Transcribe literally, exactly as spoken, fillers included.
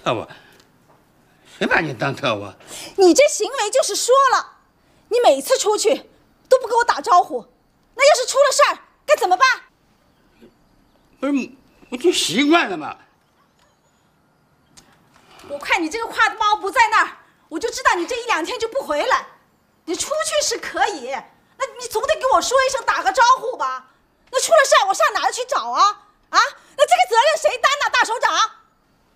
特务？谁把你当特务？ 你这行为就是说了，你每次出去都不给我打招呼，那要是出了事儿该怎么办？ 不是，我就习惯了嘛。 我看你这个挎的包不在那儿，我就知道你这一两天就不回来。你出去是可以，那你总得给我说一声，打个招呼吧。那出了事儿我上哪儿去找啊？啊，那这个责任谁担呢？大首长。